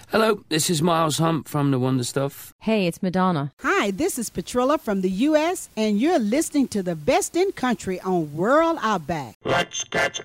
Hello, this is Miles Hunt from The Wonder Stuff. Hey, it's Madonna. Hi, this is Petrilla from the U.S., and you're listening to the best in country on World Outback. Let's get